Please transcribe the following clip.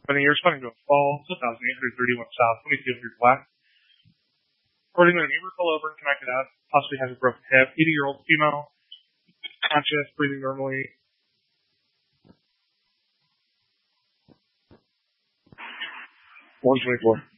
Spending years responding to a fall, 2,831 south, 2,200 black. According to a neighbor fell over and connected out, possibly has a broken hip. 80-year-old female, conscious, breathing normally. $124.